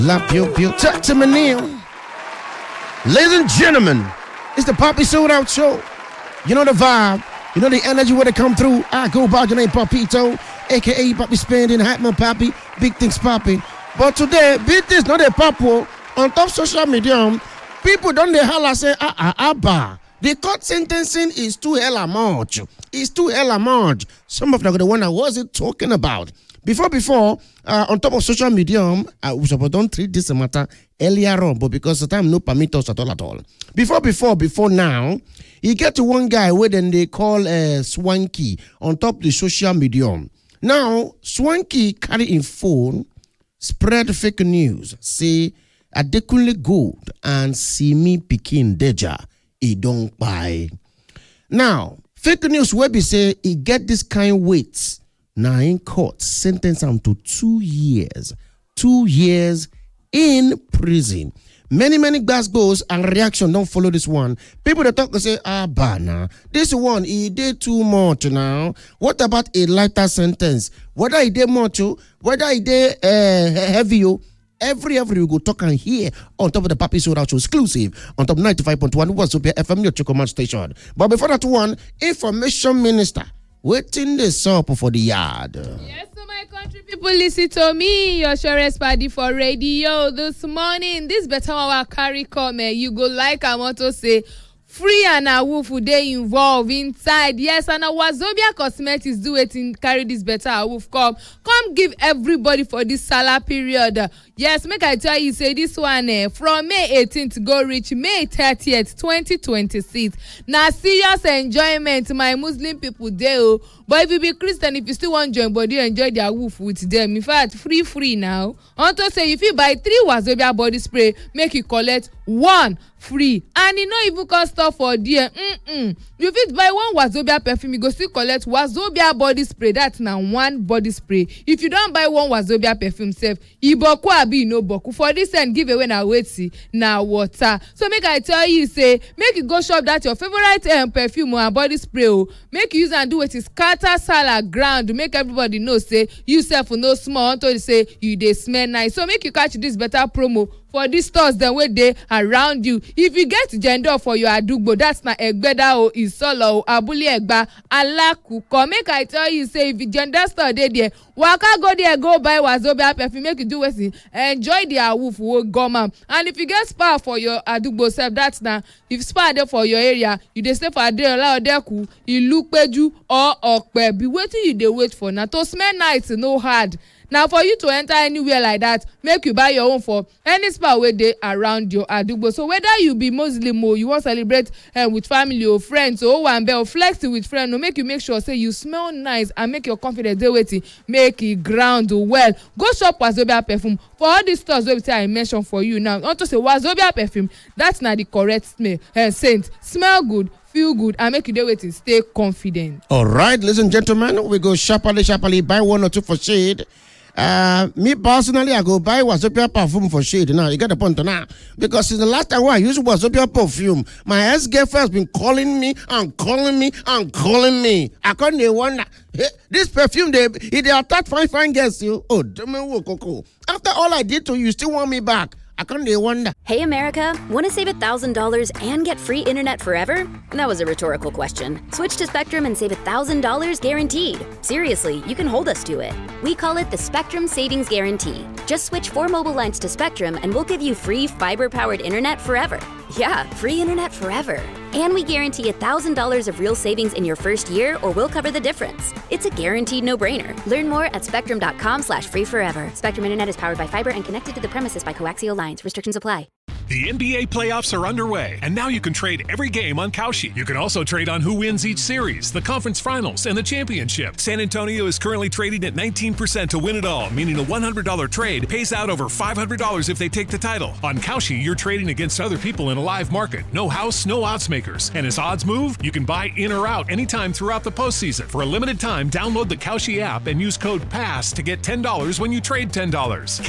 La Pew Pew. Talk to me now. Ladies and gentlemen, it's the Poppy Sold Out Show. You know the vibe. You know the energy where they come through. I go by the name Papito, a.k.a. Poppy Spending, Hypeman Poppy, Big Things Poppy. But today, big things not a papo. On top social media, people don't they holla say, Abba. The court sentencing is too hella much. It's too hella much. Some of them are the one I wasn't talking about. Before, on top of social media, we don't treat this matter earlier on, but because the time no permit us at all. Before now, you get to one guy where then they call Swanky on top of the social media. Now, Swanky carry in phone, spread fake news, say Adekunle Gold and Simi Pikin Deja, he don't buy. Now, fake news where we say he get this kind weight. Now in court, sentence him to 2 years. 2 years in prison. Many gas goes and reaction don't follow this one. People that talk and say, Bana, this one, he did too much now. What about a lighter sentence? Whether he did much, whether he did heavy, every we go talk and hear on top of the Poppy Sold Out Show exclusive on top 95.1 Wazobia FM, your Chocomat station. But before that one, Information Minister waiting the up for the yard. Yes, so my country people, listen to me, your surest party for radio this morning. This better one will carry comment. You go like I want to say free and a wolf they involved inside. Yes, and our Wazobia Cosmetics do it in carry this better a wolf come give everybody for this Salah period. Yes, make I tell you, say this one from May 18th go reach May 30th, 2026. Now serious enjoyment, my Muslim people there. But if you be Christian, if you still want to join body, enjoy their wolf with them. In fact, free now. I want to say if you buy 3 Wazobia body spray, make you collect 1 free. And you know even cost stuff for there. You fit buy 1 Wazobia perfume, you go still collect Wazobia body spray. That's now 1 body spray. If you don't buy 1 Wazobia perfume self, iboku abi no boku. For this and give away na wait see na water. So make I tell you, say make you go shop that your favorite perfume or body spray. Make you use and do it is scatter salad ground. Make everybody know say you self no small until say you dey smell nice. So make you catch this better promo for these stores then where they around you. If you get gender for your adugbo, that's na Egbeda o Isolo o Abule Egba Alakuko. Make I tell you, say if you gender store dey there, waka go there, go buy Wazobia perfume, make you do what enjoy their wolf wo goma. And if you get spa for your adugbo self, that's na if spa there for your area, you dey stay for Adeola Odeku, Ilupeju or Okpe. Be waiting you dey wait for now. To smell nice, no hard. Now, for you to enter anywhere like that, make you buy your own for any spa where they around your adugbo. So whether you be Muslim or you want to celebrate with family or friends or one or flexing with friends, or make sure say you smell nice and make your confidence they waiting, make it ground well. Go shop Wazobia perfume for all these stores where I mentioned for you now. Not to say Wazobia perfume, that's not the correct smell scent. Smell good, feel good, and make you do it and stay confident. All right, ladies and gentlemen, we go sharply buy 1 or 2 for shade. Me personally, I go buy Wazobia perfume for shade. Now you get the point now, because since the last time I used Wazobia perfume, my ex-girlfriend has been calling me. I can't wonder. Hey, this perfume they attack fine girls. You after all I did to you, still want me back. I can't wonder. Hey America, want to save $1,000 and get free internet forever? That was a rhetorical question. Switch to Spectrum and save $1,000 guaranteed. Seriously, you can hold us to it. We call it the Spectrum Savings Guarantee. Just switch 4 mobile lines to Spectrum and we'll give you free fiber-powered internet forever. Yeah, free internet forever. And we guarantee $1,000 of real savings in your first year, or we'll cover the difference. It's a guaranteed no-brainer. Learn more at spectrum.com/free forever. Spectrum Internet is powered by fiber and connected to the premises by coaxial lines. Restrictions apply. The NBA playoffs are underway, and now you can trade every game on Kalshi. You can also trade on who wins each series, the conference finals, and the championship. San Antonio is currently trading at 19% to win it all, meaning a $100 trade pays out over $500 if they take the title. On Kalshi, you're trading against other people in a live market. No house, no odds makers. And as odds move, you can buy in or out anytime throughout the postseason. For a limited time, download the Kalshi app and use code PASS to get $10 when you trade $10.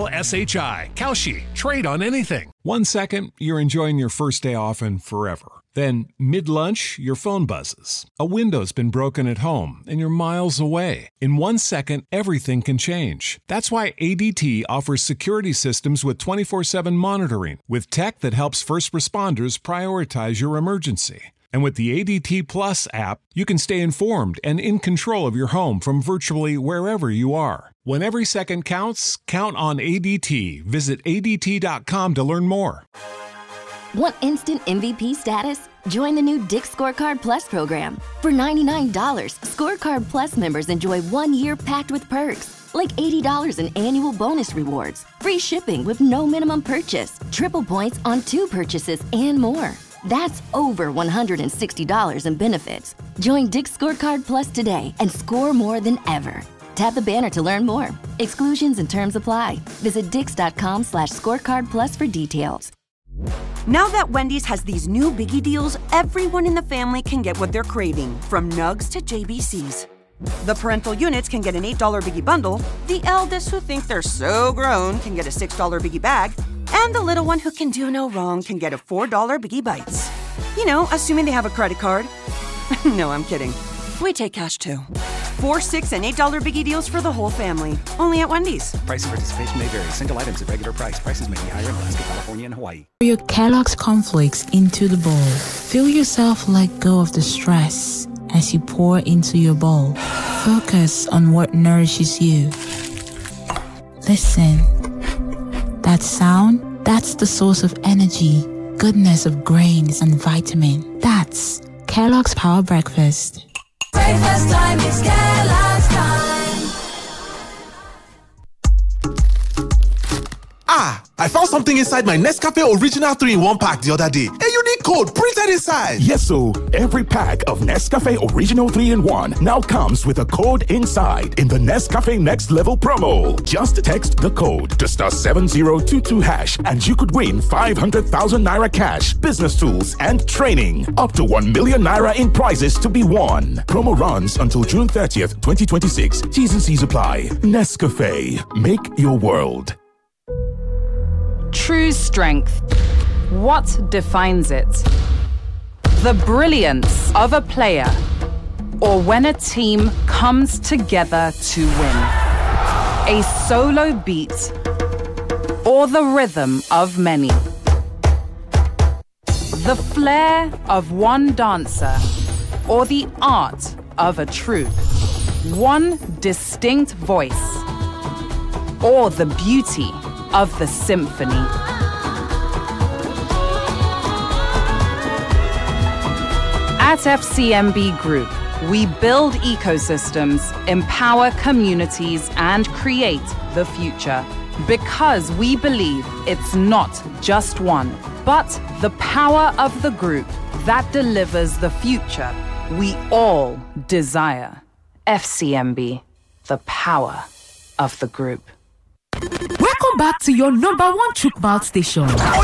KALSHI. Kalshi. Trade on anything. 1 second, you're enjoying your first day off and forever. Then, mid-lunch, your phone buzzes. A window's been broken at home, and you're miles away. In 1 second, everything can change. That's why ADT offers security systems with 24/7 monitoring, with tech that helps first responders prioritize your emergency. And with the ADT Plus app, you can stay informed and in control of your home from virtually wherever you are. When every second counts, count on ADT. Visit ADT.com to learn more. Want instant MVP status? Join the new Dick's Scorecard Plus program. For $99, Scorecard Plus members enjoy 1 year packed with perks, like $80 in annual bonus rewards, free shipping with no minimum purchase, triple points on 2 purchases, and more. That's over $160 in benefits. Join Dick's Scorecard Plus today and score more than ever. Tap the banner to learn more. Exclusions and terms apply. Visit dix.com/scorecard plus for details. Now that Wendy's has these new biggie deals, everyone in the family can get what they're craving, from nugs to JBCs. The parental units can get an $8 biggie bundle, the eldest who think they're so grown can get a $6 biggie bag, and the little one who can do no wrong can get a $4 biggie bites. You know, assuming they have a credit card. No, I'm kidding. We take cash too. 4, 6, and $8 biggie deals for the whole family. Only at Wendy's. Price and participation may vary. Single items at regular price. Prices may be higher in Alaska, California, and Hawaii. Pour your Kellogg's cornflakes into the bowl. Feel yourself let go of the stress as you pour into your bowl. Focus on what nourishes you. Listen. That sound, that's the source of energy, goodness of grains and vitamin. That's Kellogg's Power Breakfast. Breakfast time is Kellogg's time. I found something inside my Nescafe Original 3-in-1 pack the other day. A unique code printed inside. Yes, so every pack of Nescafe Original 3-in-1 now comes with a code inside in the Nescafe Next Level promo. Just text the code to *7022# and you could win 500,000 naira cash, business tools, and training. Up to 1 million naira in prizes to be won. Promo runs until June 30th, 2026. T's and C's apply. Nescafe. Make your world. True strength. What defines it? The brilliance of a player, or when a team comes together to win. A solo beat, or the rhythm of many. The flair of one dancer, or the art of a troupe. One distinct voice, or the beauty of the symphony. At FCMB Group, we build ecosystems, empower communities, and create the future. Because we believe it's not just one, but the power of the group that delivers the future we all desire. FCMB, the power of the group. Welcome back to your #1 chook mouth station. Oh